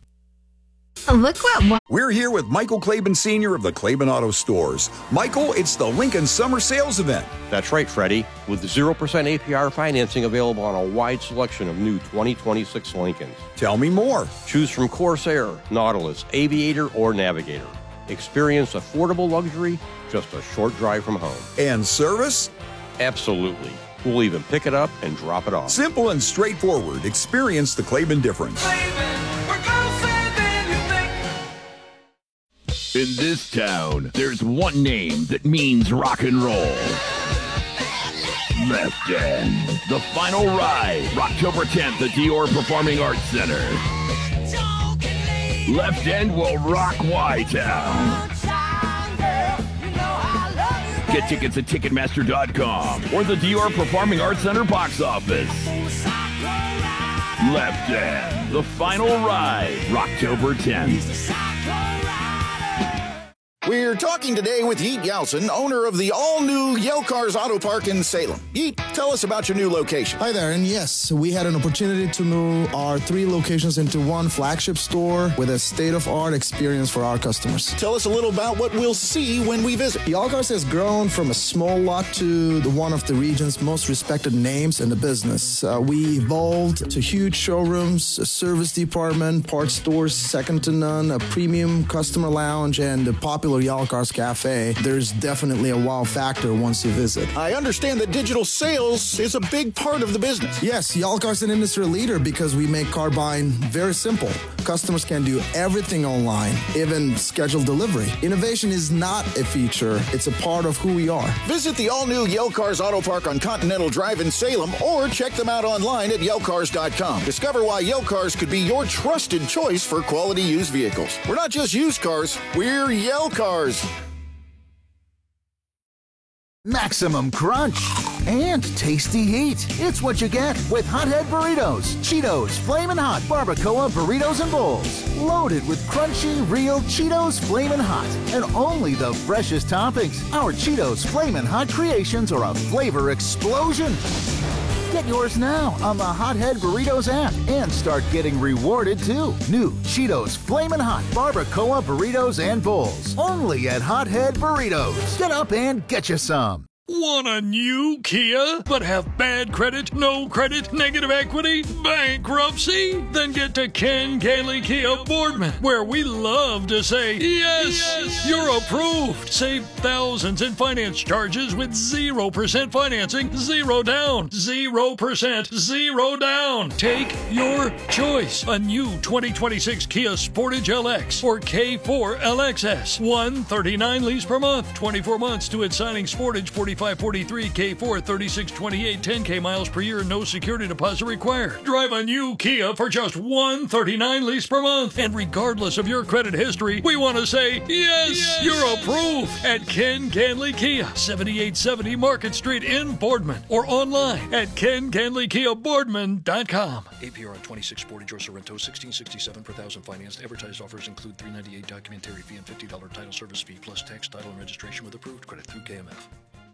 Look what... We're here with Michael Claiborne Sr. of the Claiborne Auto Stores. Michael, it's the Lincoln Summer Sales Event. That's right, Freddie. With 0% APR financing available on a wide selection of new 2026 Lincolns. Tell me more. Choose from Corsair, Nautilus, Aviator, or Navigator. Experience affordable luxury just a short drive from home. And service? Absolutely. We'll even pick it up and drop it off. Simple and straightforward. Experience the Claiborne difference. In this town, there's one name that means rock and roll. Left End. The final ride, October 10th at Dior Performing Arts Center. Left End will rock Y-Town. Get tickets at Ticketmaster.com or the Dior Performing Arts Center box office. Left End, the final ride, October 10th. We're talking today with Yeet Yelson, owner of the all-new Yale Cars Auto Park in Salem. Yeet, tell us about your new location. Hi there, and yes, we had an opportunity to move our 3 locations into one flagship store with a state-of-art experience for our customers. Tell us a little about what we'll see when we visit. Yale Cars has grown from a small lot to one of the region's most respected names in the business. We evolved to huge showrooms, a service department, parts stores second to none, a premium customer lounge, and a popular Yale Cars Cafe. There's definitely a wow factor once you visit. I understand that digital sales is a big part of the business. Yes, Yale Cars is an industry leader because we make car buying very simple. Customers can do everything online, even schedule delivery. Innovation is not a feature, it's a part of who we are. Visit the all-new Yale Cars Auto Park on Continental Drive in Salem or check them out online at YaleCars.com. Discover why Yale Cars could be your trusted choice for quality used vehicles. We're not just used cars, we're Yale Cars. Maximum crunch and tasty heat. It's what you get with Hothead Burritos. Cheetos Flamin' Hot Barbacoa Burritos and Bowls. Loaded with crunchy, real Cheetos Flamin' Hot. And only the freshest toppings. Our Cheetos Flamin' Hot creations are a flavor explosion. Get yours now on the Hothead Burritos app and start getting rewarded too. New Cheetos Flamin' Hot Barbacoa Burritos and Bowls. Only at Hothead Burritos. Get up and get you some. Want a new Kia, but have bad credit, no credit, negative equity, bankruptcy? Then get to Ken Gailey Kia Boardman, where we love to say, yes, you're approved. Save thousands in finance charges with 0% financing, 0 down, 0%, 0 down. Take your choice. A new 2026 Kia Sportage LX or K4 LXS. $139 lease per month, 24 months to its signing Sportage, 45 2543, K4, 3628, 10K miles per year, no security deposit required. Drive a new Kia for just $139 lease per month. And regardless of your credit history, we want to say, yes, you're approved at Ken Canley Kia, 7870 Market Street in Boardman, or online at KenCanleyKiaBoardman.com. APR on 2640 George Sorrento, 1667 per thousand financed. Advertised offers include $398 documentary fee and $50 title service fee, plus tax, title, and registration with approved credit through KMF.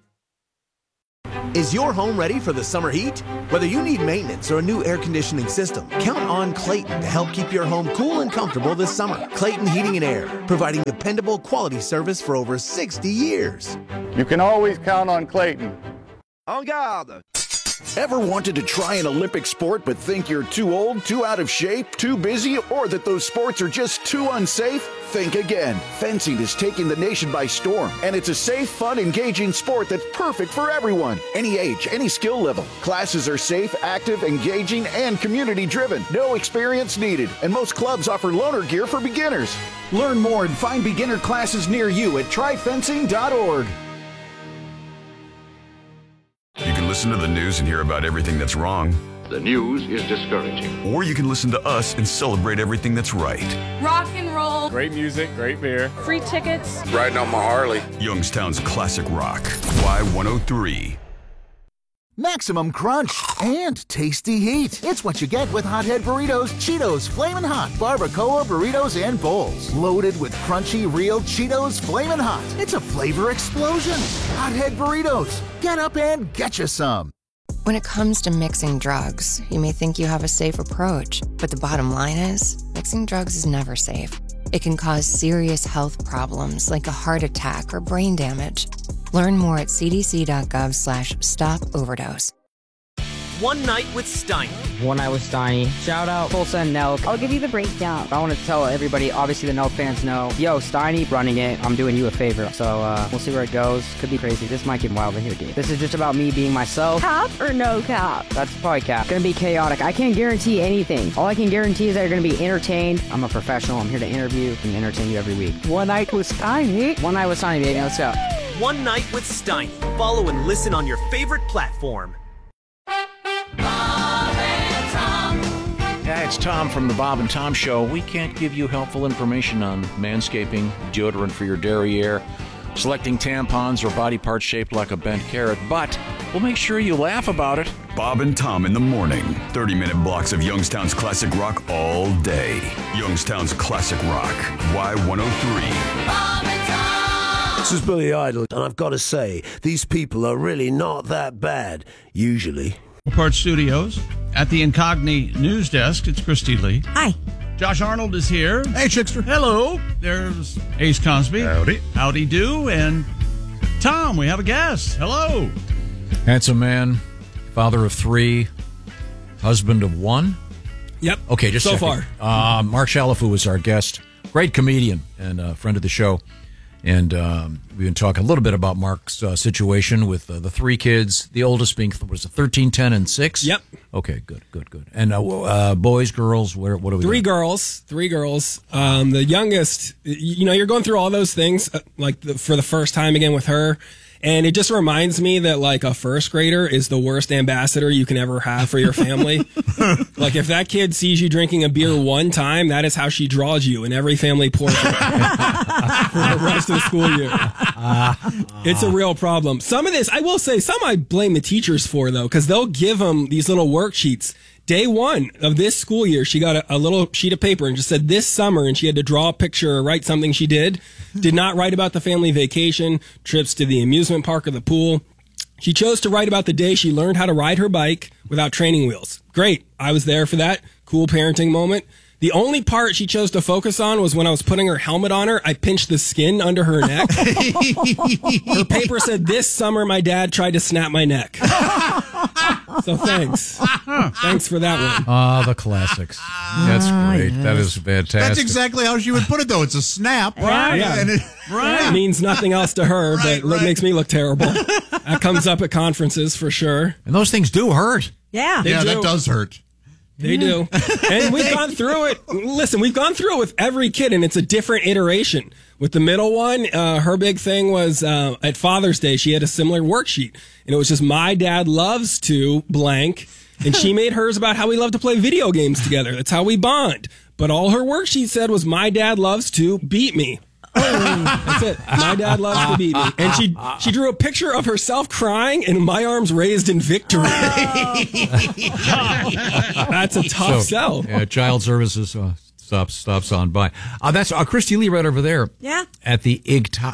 Is your home ready for the summer heat? Whether you need maintenance or a new air conditioning system, count on Clayton to help keep your home cool and comfortable this summer. Clayton Heating and Air, providing dependable quality service for over 60 years. You can always count on Clayton. En garde! Ever wanted to try an Olympic sport but think you're too old, too out of shape, too busy, or that those sports are just too unsafe? Think again. Fencing is taking the nation by storm, and it's a safe, fun, engaging sport that's perfect for everyone. Any age, any skill level. Classes are safe, active, engaging, and community-driven. No experience needed, and most clubs offer loaner gear for beginners. Learn more and find beginner classes near you at tryfencing.org. You can listen to the news and hear about everything that's wrong. The news is discouraging. Or you can listen to us and celebrate everything that's right. Rock and roll. Great music, great beer. Free tickets. Riding on my Harley. Youngstown's classic rock. Y103. Maximum crunch and tasty heat. It's what you get with Hothead Burritos, Cheetos, Flamin' Hot, Barbacoa Burritos, and Bowls. Loaded with crunchy, real Cheetos Flamin' Hot. It's a flavor explosion. Hothead Burritos. Get up and get you some. When it comes to mixing drugs, you may think you have a safe approach, but the bottom line is, mixing drugs is never safe. It can cause serious health problems like a heart attack or brain damage. Learn more at cdc.gov/stop-overdose. One Night with Steiny. One Night with Steiny. Shout out Tulsa and Nelk. I'll give you the breakdown. I want to tell everybody, obviously the Nelk fans know, yo, Steiny running it. I'm doing you a favor. So we'll see where it goes. Could be crazy. This might get wild in here, dude. This is just about me being myself. Cap or no cap? That's probably cap. Gonna be chaotic. I can't guarantee anything. All I can guarantee is that you're gonna be entertained. I'm a professional. I'm here to interview and entertain you every week. One Night with Steiny. One Night with Steiny, baby. Let's go. One Night with Steiny. Follow and listen on your favorite platform. Yeah, it's Tom from the Bob and Tom Show. We can't give you helpful information on manscaping, deodorant for your derriere, selecting tampons or body parts shaped like a bent carrot, but we'll make sure you laugh about it. Bob and Tom in the morning. 30-minute blocks of Youngstown's classic rock all day. Youngstown's classic rock. Y103. Bob and Tom! This is Billy Idol, and I've got to say, these people are really not that bad, usually. Part Studios at the Incogni News Desk. It's Christy Lee. Hi. Josh Arnold is here. Hey, Chickster. Hello. There's Ace Cosby. Howdy. Howdy do. And Tom, we have a guest. Hello. Handsome man, father of 3, husband of 1. Yep. Okay, just so far. Mark Shalafu was our guest. Great comedian and a friend of the show. And we've been talking a little bit about Mark's situation with the 3 kids, the oldest being, was it 13, 10, and 6? Yep. Okay, good. And boys, girls, what are we 3 doing? girls. The youngest, you're going through all those things, for the first time again with her. And it just reminds me that, like, a first grader is the worst ambassador you can ever have for your family. Like, if that kid sees you drinking a beer one time, that is how she draws you in every family portrait for the rest of the school year. It's a real problem. Some of this, I will say, some I blame the teachers for, though, because they'll give them these little worksheets. Day 1 of this school year, she got a little sheet of paper and just said this summer, and she had to draw a picture or write something she did not write about the family vacation, trips to the amusement park or the pool. She chose to write about the day she learned how to ride her bike without training wheels. Great. I was there for that. Cool parenting moment. The only part she chose to focus on was when I was putting her helmet on her, I pinched the skin under her neck. Her paper said, this summer my dad tried to snap my neck. So thanks. Thanks for that one. The classics. That's great. Yes. That is fantastic. That's exactly how she would put it, though. It's a snap. Right. Yeah. And It means nothing else to her, but it makes me look terrible. That comes up at conferences for sure. And those things do hurt. Yeah. Yeah, that does hurt. They do. And we've gone through it. Listen, we've gone through it with every kid, and it's a different iteration. With the middle one, her big thing was at Father's Day, she had a similar worksheet. And it was just, my dad loves to blank. And she made hers about how we love to play video games together. That's how we bond. But all her worksheet said was, my dad loves to beat me. That's it. My dad loves to beat me. And she drew a picture of herself crying and my arms raised in victory. That's a tough sell. Yeah, child services stops on by. That's Christy Lee right over there. Yeah. At the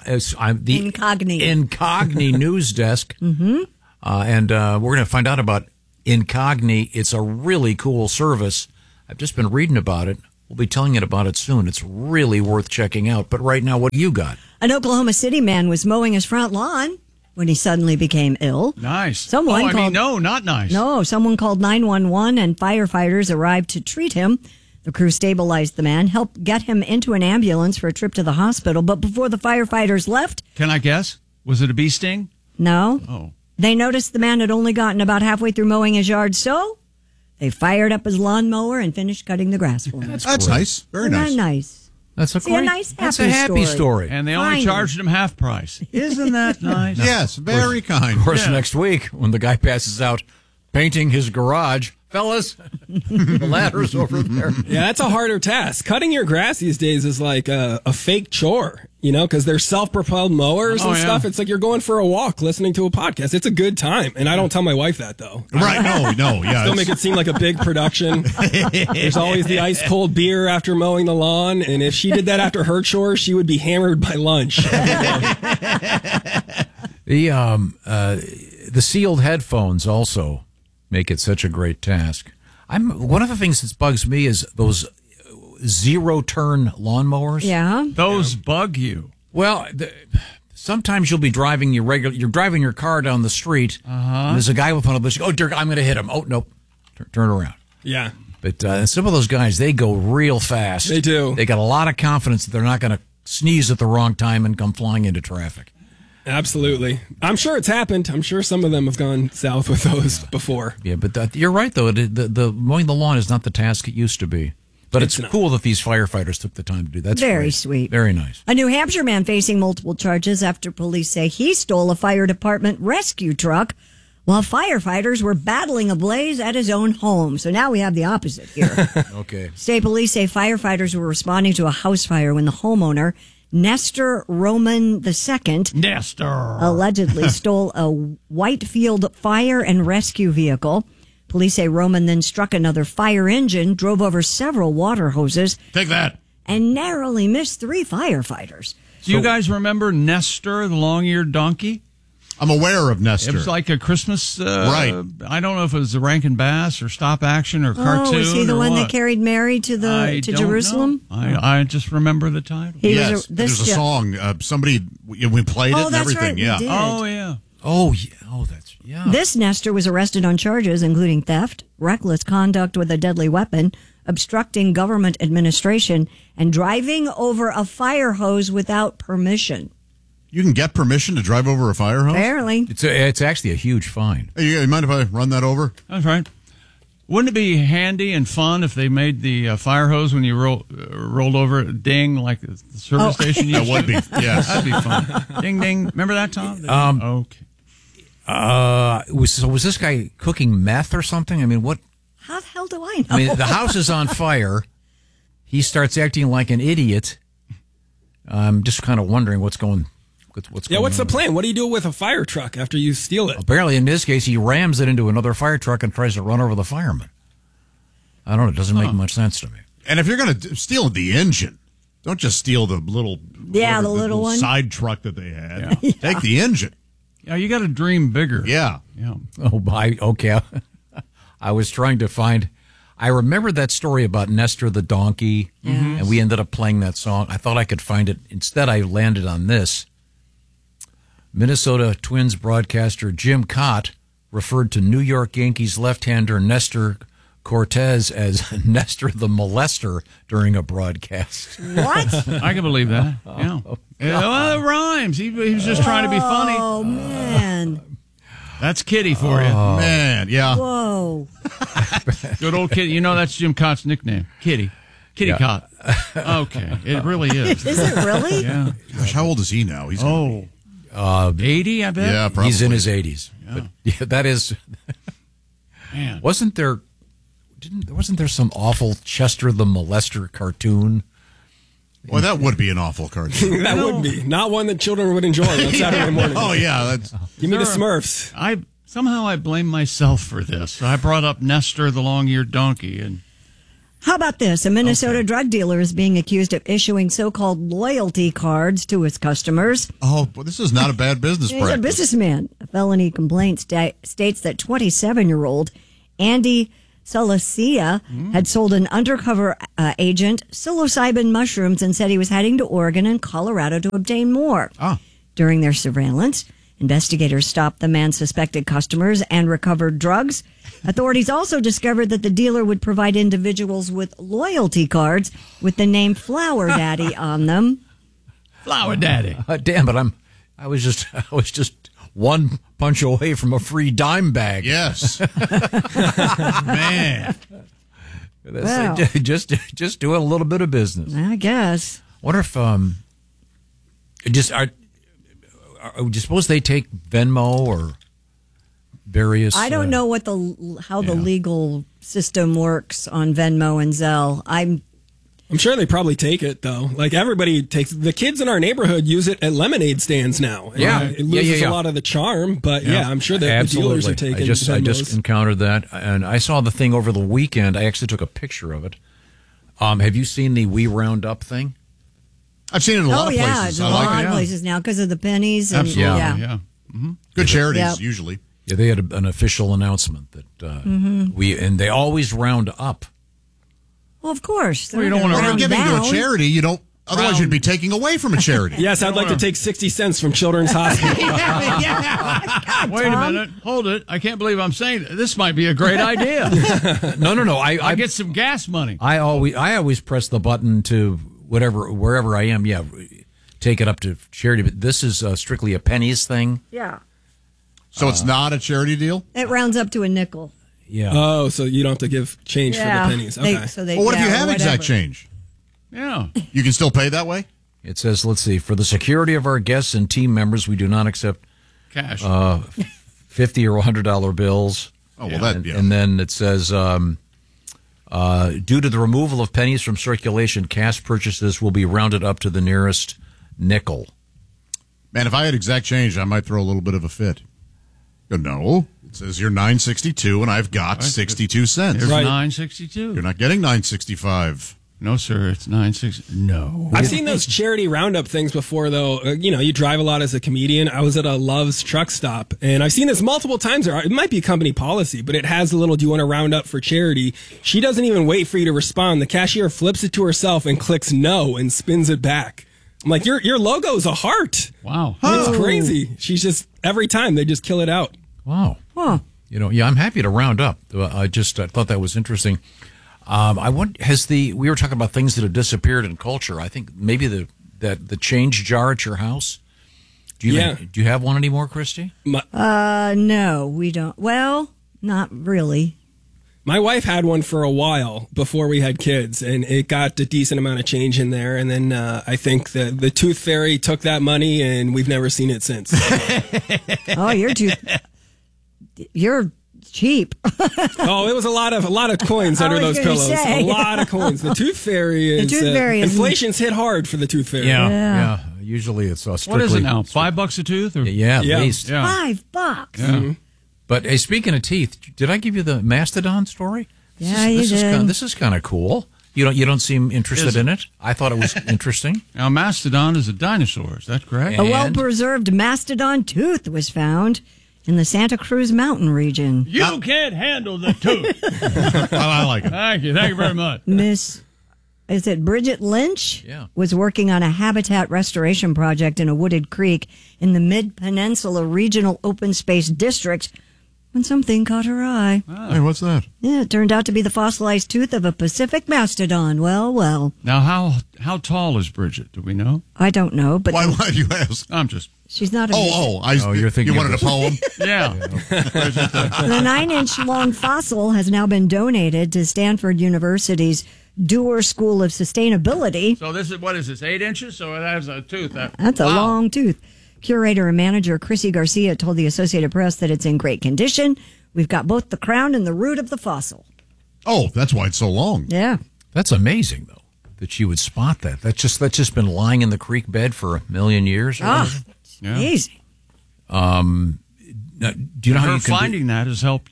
Incogni news desk. Mm-hmm. And we're going to find out about Incogni. It's a really cool service. I've just been reading about it. We'll be telling you about it soon. It's really worth checking out. But right now, what do you got? An Oklahoma City man was mowing his front lawn when he suddenly became ill. Nice. Not nice. No, someone called 911 and firefighters arrived to treat him. The crew stabilized the man, helped get him into an ambulance for a trip to the hospital. But before the firefighters left... Can I guess? Was it a bee sting? No. Oh. They noticed the man had only gotten about halfway through mowing his yard, so they fired up his lawnmower and finished cutting the grass for him. That's nice. Very nice. Nice. That's a happy story. And they only charged him half price. Isn't that nice? Yes, very kind. Of course, next week, when the guy passes out painting his garage, fellas, the ladder's over there. Yeah, that's a harder task. Cutting your grass these days is like a fake chore, because they're self-propelled mowers and stuff. It's like you're going for a walk listening to a podcast. It's a good time. And I don't tell my wife that, though. Right, no, yeah. Don't make it seem like a big production. There's always the ice-cold beer after mowing the lawn. And if she did that after her chores, she would be hammered by lunch. The sealed headphones also make it such a great task. One of the things that bugs me is those zero-turn lawnmowers. Yeah, those bug you. Well, sometimes you'll be driving you're driving your car down the street. And there's a guy with one of those. Oh, dear, I'm going to hit him. Oh, nope, turn around. Yeah, but some of those guys, they go real fast. They do. They got a lot of confidence that they're not going to sneeze at the wrong time and come flying into traffic. Absolutely. I'm sure it's happened. I'm sure some of them have gone south with those before. Yeah, but you're right, though. The mowing the lawn is not the task it used to be. But it's cool that these firefighters took the time to do that. That's very great. sweet. Very nice. A New Hampshire man facing multiple charges after police say he stole a fire department rescue truck while firefighters were battling a blaze at his own home. So now we have the opposite here. Okay. State police say firefighters were responding to a house fire when the homeowner, Nestor Roman II, allegedly stole a Whitefield fire and rescue vehicle. Police say Roman then struck another fire engine, drove over several water hoses. Take that. And narrowly missed 3 firefighters. Do you guys remember Nestor, the long-eared donkey? I'm aware of Nestor. It was like a Christmas, right. I don't know if it was the Rankin Bass or stop action or cartoon. Oh, was he the one that carried Mary to Jerusalem? I just remember the title. Yes, there's a song. Somebody, we played it and everything. Right, yeah. Oh, that's This Nestor was arrested on charges including theft, reckless conduct with a deadly weapon, obstructing government administration, and driving over a fire hose without permission. You can get permission to drive over a fire hose? Apparently. It's actually a huge fine. Hey, you mind if I run that over? That's right. Wouldn't it be handy and fun if they made the fire hose when you rolled over it ding like the service station? That would be, yes. That'd be fun. Ding, ding. Remember that, Tom? Okay. Was this guy cooking meth or something? I mean, what? How the hell do I know? I mean, the house is on fire. He starts acting like an idiot. I'm just kind of wondering what's going what's the plan? What do you do with a fire truck after you steal it? Apparently, in this case, he rams it into another fire truck and tries to run over the fireman. I don't know. It doesn't make much sense to me. And if you're going to steal the engine, don't just steal the little the little one side truck that they had. Yeah. Take the engine. Yeah, you got to dream bigger. Yeah. Oh, okay. I was trying to find. I remember that story about Nestor the donkey, and we ended up playing that song. I thought I could find it. Instead, I landed on this. Minnesota Twins broadcaster Jim Cott referred to New York Yankees left-hander Nestor Cortez as Nestor the molester during a broadcast. What? I can believe that. Yeah. Well, it rhymes. He was just trying to be funny. Oh, man. That's Kitty for you. Man, yeah. Whoa. Good old Kitty. You know that's Jim Cott's nickname. Kitty. Kitty Cott. Okay. It really is. Is it really? Yeah. Gosh, how old is he now? He's 80, I bet? Yeah, probably. He's in his 80s. Yeah. But yeah, that is. Man. Wasn't there some awful Chester the Molester cartoon? Well, that would be an awful cartoon. That would be. Not one that children would enjoy on Saturday morning. Oh, yeah. That's... Give me the Smurfs. Somehow I blame myself for this. I brought up Nestor the long-eared donkey. And How about this? A Minnesota drug dealer is being accused of issuing so-called loyalty cards to his customers. Oh, well, this is not a bad business He's practice. a businessman. A felony complaint states that 27-year-old Andy Salacia had sold an undercover agent psilocybin mushrooms and said he was heading to Oregon and Colorado to obtain more. During their surveillance, investigators stopped the man's suspected customers and recovered drugs. Authorities also discovered that the dealer would provide individuals with loyalty cards with the name Flower Daddy on them. Flower Daddy. Damn it! I was just one punch away from a free dime bag. Yes. Man. Wow. Just doing a little bit of business. I guess. Wonder if do you suppose they take Venmo or various? I don't know what how the legal system works on Venmo and Zelle. I'm sure they probably take it, though. Like, everybody takes... The kids in our neighborhood use it at lemonade stands now. Yeah. It loses a lot of the charm, but I'm sure that the dealers are taking I just Venmos. encountered that, and I saw the thing over the weekend. I actually took a picture of it. Have you seen the We Round Up thing? I've seen it in a lot of places. It's in a lot of places now because of the pennies. And, Absolutely. Yeah. Mm-hmm. Good charities, Yep. usually. Yeah, they had an official announcement that and they always round up. Well, of course. Well, you don't want to give it to a charity. You don't. Otherwise, you'd be taking away from a charity. Yes, I'd like to take 60 cents from Children's Hospital. Wait a minute. Hold it. I can't believe I'm saying this might be a great idea. No. I get some gas money. I always press the button to wherever I am. Yeah, take it up to charity. But this is strictly a pennies thing. Yeah. So it's not a charity deal? It rounds up to a nickel. Yeah. Oh, so you don't have to give change for the pennies. Okay. Well, what if you have exact change? Yeah. You can still pay that way? It says, let's see, for the security of our guests and team members, we do not accept cash, $50 or $100 bills. Oh, well, And then it says, due to the removal of pennies from circulation, cash purchases will be rounded up to the nearest nickel. Man, if I had exact change, I might throw a little bit of a fit. Go, no. It says you're $9.62 and I've got 62 cents. Here's $9.62. You're not getting $9.65. No, sir. It's $9.60. No. I've seen those charity roundup things before, though. You drive a lot as a comedian. I was at a Love's truck stop, and I've seen this multiple times. It might be company policy, but it has a little, do you want to round up for charity? She doesn't even wait for you to respond. The cashier flips it to herself and clicks no and spins it back. I'm like, your logo's a heart. Wow. It's crazy. She's just, every time they just kill it out. Wow. Huh. I'm happy to round up. I thought that was interesting. I want we were talking about things that have disappeared in culture. I think maybe the change jar at your house. Do you have one anymore, Christy? No, we don't. Well, not really. My wife had one for a while before we had kids, and it got a decent amount of change in there. And then I think the Tooth Fairy took that money, and we've never seen it since. Oh, you're cheap. Oh, it was a lot of coins under those pillows. A lot of coins. The Tooth Fairy is inflation's hit hard for the Tooth Fairy. Yeah. Usually it's strictly. What is it now? $5 a tooth? Or? Yeah, at least. $5. Yeah. Mm-hmm. But hey, speaking of teeth, did I give you the Mastodon story? You did. This is kind of cool. You don't seem interested in it. I thought it was interesting. Now, Mastodon is a dinosaur. Is that correct? A well-preserved mastodon tooth was found in the Santa Cruz Mountain region. You can't handle the tooth. I like it. Thank you very much. Is it Bridget Lynch? Yeah. Was working on a habitat restoration project in a wooded creek in the Mid-Peninsula Regional Open Space District when something caught her eye. Hey, what's that? Yeah, it turned out to be the fossilized tooth of a Pacific mastodon. Well. Now, how tall is Bridget? Do we know? I don't know, but Why do you ask? I'm just. She's not a you're thinking you wanted a poem? Yeah. The 9-inch long fossil has now been donated to Stanford University's Dewar School of Sustainability. So this is, what is this, 8 inches? So it has a tooth. That's a long tooth. Curator and manager Chrissy Garcia told the Associated Press that it's in great condition. We've got both the crown and the root of the fossil. Oh, that's why it's so long. Yeah. That's amazing, though, that she would spot that. That's just been lying in the creek bed for a million years. Easy. Now, do you know how you can finding that has helped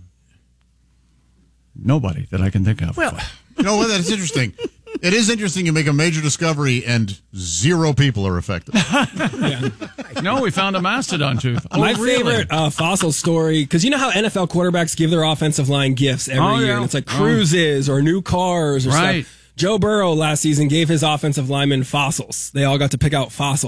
nobody that I can think of. Well, you know what? That's interesting. It is interesting. You make a major discovery and 0 people are affected. No, we found a mastodon tooth. My favorite fossil story, because you know how NFL quarterbacks give their offensive line gifts every year, and it's like cruises or new cars or stuff. Joe Burrow last season gave his offensive linemen fossils. They all got to pick out fossils.